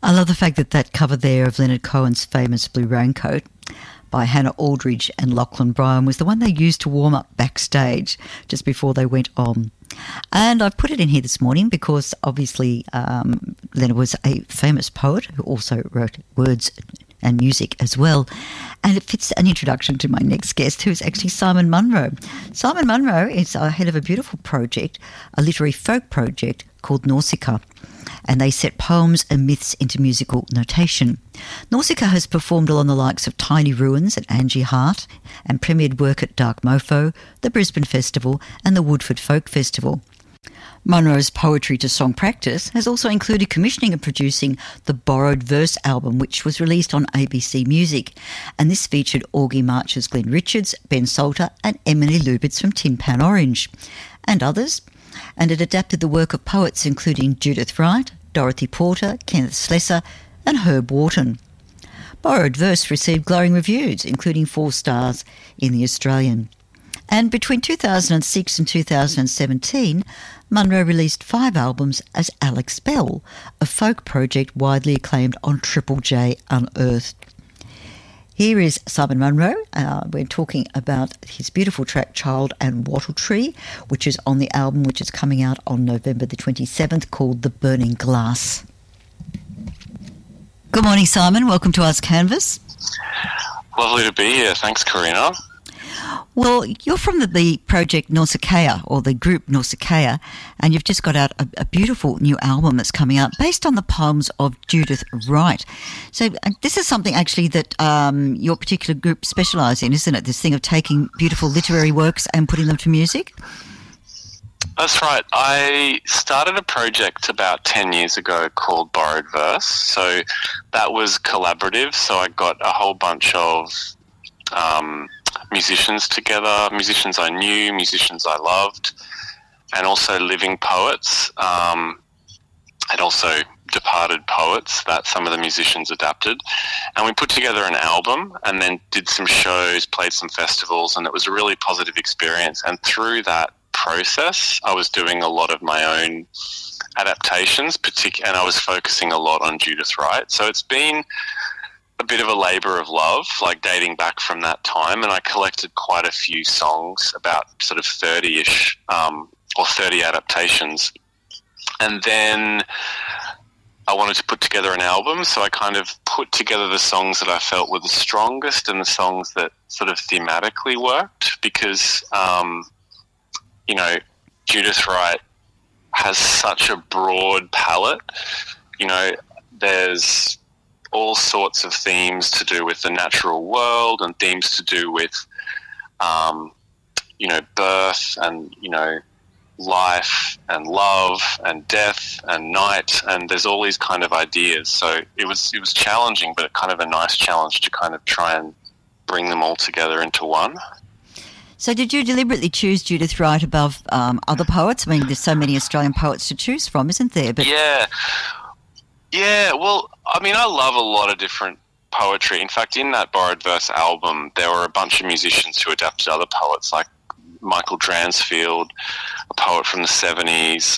I love the fact that that cover there of Leonard Cohen's famous Blue Raincoat by Hannah Aldridge and Lachlan Bryan was the one they used to warm up backstage just before they went on. And I've put it in here this morning because obviously Leonard was a famous poet who also wrote words and music as well. And it fits an introduction to my next guest, who's actually Simon Munro. Simon Munro is head of a beautiful project, a literary folk project called Nausicaa, and they set poems and myths into musical notation. Nausicaa has performed along the likes of Tiny Ruins at Angie Hart and premiered work at Dark Mofo, the Brisbane Festival and the Woodford Folk Festival. Munro's poetry to song practice has also included commissioning and producing the Borrowed Verse album, which was released on ABC Music. And this featured Augie March's Glenn Richards, Ben Salter and Emily Lubitz from Tin Pan Orange, and others. And it adapted the work of poets including Judith Wright, Dorothy Porter, Kenneth Slessor and Herb Wharton. Borrowed Verse received glowing reviews, including 4 stars in The Australian. And between 2006 and 2017, Munro released 5 albums as Alex Bell, a folk project widely acclaimed on Triple J Unearthed. Here is Simon Munro. We're talking about his beautiful track Child and Wattle Tree, which is on the album which is coming out on November the 27th, called The Burning Glass. Good morning, Simon. Welcome to Us Canvas. Lovely to be here. Thanks, Karina. Well, you're from the project Nausicaa, or the group Nausicaa, and you've just got out a beautiful new album that's coming out based on the poems of Judith Wright. So this is something actually that your particular group specialise in, isn't it? This thing of taking beautiful literary works and putting them to music? That's right. I started a project about 10 years ago called Borrowed Verse. So that was collaborative. So I got a whole bunch of musicians together, musicians I knew, musicians I loved, and also living poets, and also departed poets that some of the musicians adapted. And we put together an album and then did some shows, played some festivals, and it was a really positive experience. And through that process, I was doing a lot of my own adaptations, and I was focusing a lot on Judith Wright. So it's been a bit of a labour of love, like dating back from that time, and I collected quite a few songs, about sort of 30-ish or 30 adaptations, and then I wanted to put together an album, so I kind of put together the songs that I felt were the strongest and the songs that sort of thematically worked, because Judith Wright has such a broad palette. There's all sorts of themes to do with the natural world and themes to do with, birth and, life and love and death and night. And there's all these kind of ideas. So it was challenging, but kind of a nice challenge to kind of try and bring them all together into one. So did you deliberately choose Judith Wright above other poets? I mean, there's so many Australian poets to choose from, isn't there? But Yeah, well, I mean, I love a lot of different poetry. In fact, in that Borrowed Verse album, there were a bunch of musicians who adapted other poets, like Michael Dransfield, a poet from the 70s,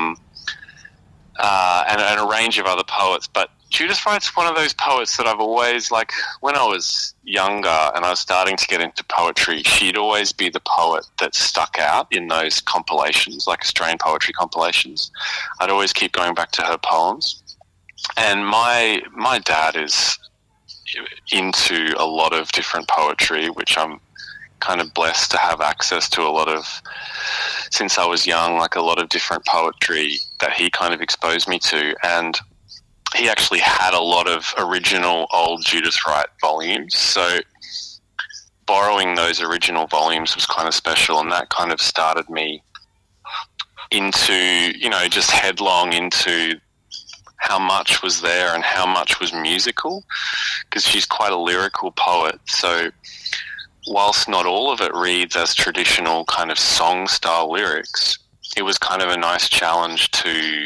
and a range of other poets. But Judith Wright's one of those poets that I've always, like, when I was younger and I was starting to get into poetry, she'd always be the poet that stuck out in those compilations, like Australian poetry compilations. I'd always keep going back to her poems. And my dad is into a lot of different poetry, which I'm kind of blessed to have access to a lot of, since I was young, like a lot of different poetry that he kind of exposed me to. And he actually had a lot of original old Judith Wright volumes. So borrowing those original volumes was kind of special, and that kind of started me into, just headlong into how much was there and how much was musical, because she's quite a lyrical poet. So whilst not all of it reads as traditional kind of song style lyrics, it was kind of a nice challenge to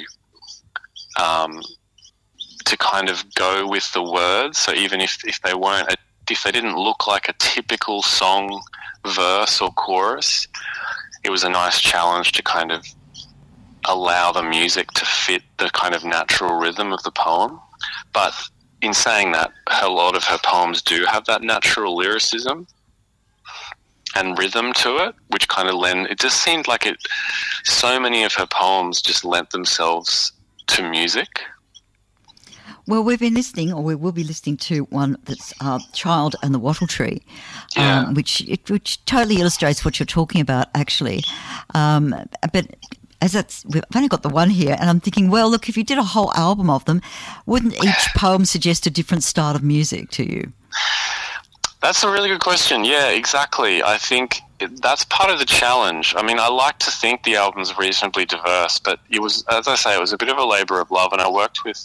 kind of go with the words. So even if they didn't look like a typical song verse or chorus, it was a nice challenge to kind of allow the music to fit the kind of natural rhythm of the poem. But in saying that, a lot of her poems do have that natural lyricism and rhythm to it, which kind of it just seemed like so many of her poems just lent themselves to music. Well, we've been listening, or we will be listening to one that's Child and the Wattle Tree, which totally illustrates what you're talking about, actually. But we've only got the one here, and I'm thinking, well, look, if you did a whole album of them, wouldn't each poem suggest a different style of music to you? That's a really good question. Yeah, exactly. I think that's part of the challenge. I mean, I like to think the album's reasonably diverse, but it was, as I say, it was a bit of a labour of love, and I worked with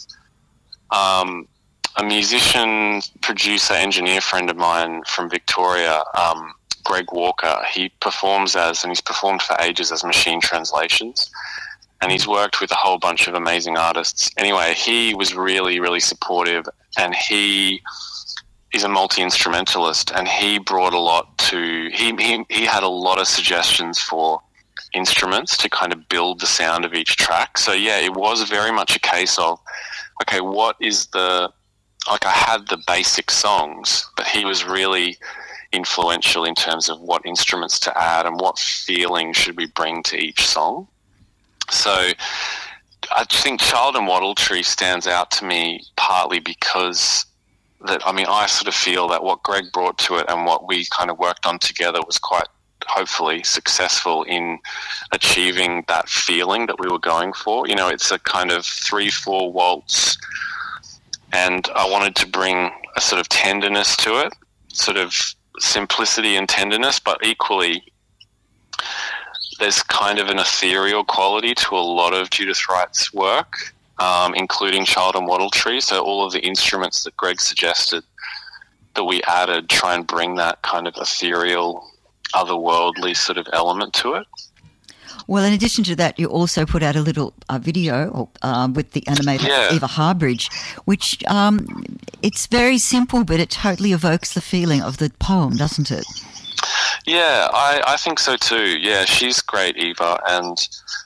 a musician, producer, engineer friend of mine from Victoria, Greg Walker. He performs and he's performed for ages as Machine Translations, and he's worked with a whole bunch of amazing artists. Anyway, he was really, really supportive, and he's a multi-instrumentalist, and he brought a lot to, he had a lot of suggestions for instruments to kind of build the sound of each track. So yeah, it was very much a case of, okay, I had the basic songs, but he was really influential in terms of what instruments to add and what feeling should we bring to each song. So I think Child and Wattle Tree stands out to me partly because I sort of feel that what Greg brought to it and what we kind of worked on together was quite, hopefully, successful in achieving that feeling that we were going for. You know, it's a kind of 3/4 waltz, and I wanted to bring a sort of tenderness to it, sort of simplicity and tenderness, but equally there's kind of an ethereal quality to a lot of Judith Wright's work, including Child and Wattle Tree. So all of the instruments that Greg suggested that we added try and bring that kind of ethereal, otherworldly sort of element to it. Well, in addition to that, you also put out a little video with the animator Eva Harbridge, which it's very simple, but it totally evokes the feeling of the poem, doesn't it? Yeah, I think so too. Yeah, she's great, Eva, and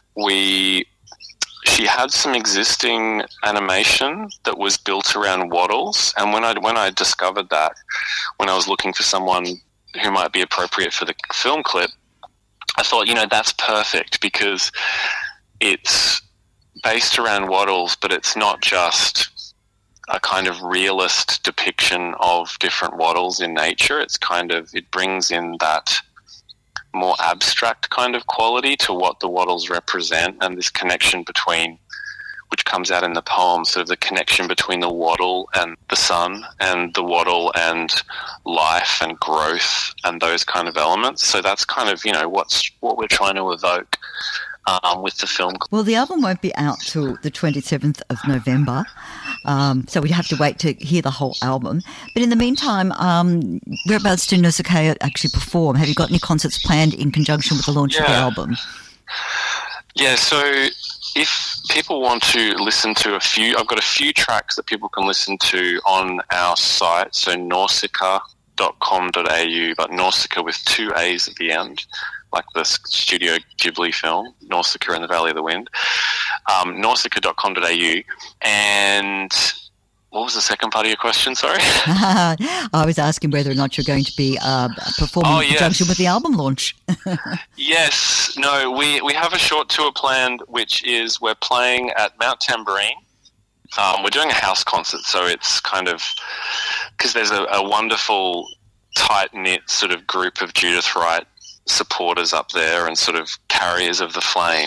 she had some existing animation that was built around wattles, and when I discovered that, when I was looking for someone who might be appropriate for the film clip, I thought, that's perfect because it's based around wattles, but it's not just a kind of realist depiction of different wattles in nature. It brings in that more abstract kind of quality to what the wattles represent, and this connection which comes out in the poem, sort of the connection between the wattle and the sun, and the wattle and life and growth and those kind of elements. So that's kind of, what we're trying to evoke with the film. Well, the album won't be out till the 27th of November, so we have to wait to hear the whole album. But in the meantime, whereabouts do Nausicaa actually perform? Have you got any concerts planned in conjunction with the launch of the album? Yeah, so if people want to listen to I've got a few tracks that people can listen to on our site, so nausicaa.com.au, but Nausicaa with 2 A's at the end, like the Studio Ghibli film, Nausicaa in the Valley of the Wind, nausicaa.com.au. And what was the second part of your question, sorry? I was asking whether or not you're going to be performing in conjunction with the album launch. Yes. No, we have a short tour planned, which is we're playing at Mount Tambourine. We're doing a house concert, so it's kind of, because there's a wonderful tight-knit sort of group of Judith Wright supporters up there and sort of carriers of the flame.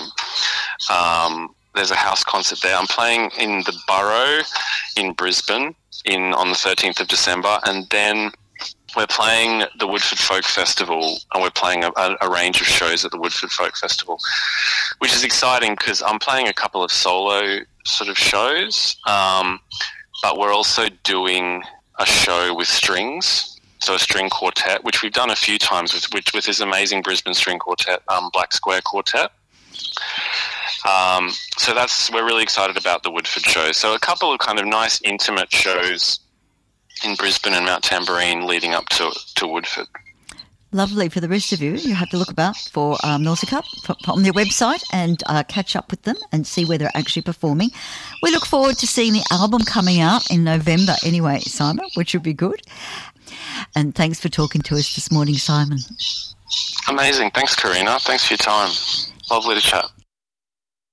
There's a house concert there. I'm playing in the Burrow in Brisbane on the 13th of December, and then we're playing the Woodford Folk Festival, and we're playing a range of shows at the Woodford Folk Festival, which is exciting because I'm playing a couple of solo sort of shows, but we're also doing a show with strings, so a string quartet, which we've done a few times with this amazing Brisbane string quartet, Black Square Quartet. So we're really excited about the Woodford show. So a couple of kind of nice intimate shows in Brisbane and Mount Tambourine leading up to Woodford. Lovely. For the rest of you, you have to look about for Nausicaa on their website and catch up with them and see where they're actually performing. We look forward to seeing the album coming out in November anyway, Simon, which would be good. And thanks for talking to us this morning, Simon. Amazing. Thanks, Karina. Thanks for your time. Lovely to chat.